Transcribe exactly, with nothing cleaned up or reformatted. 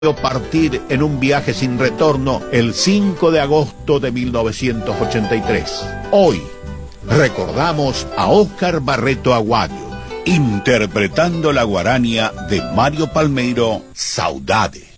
partir en un viaje sin retorno el cinco de agosto de mil novecientos ochenta y tres. Hoy recordamos a Óscar Barreto Aguayo, interpretando la guarania de Mario Palmeiro, Saudade.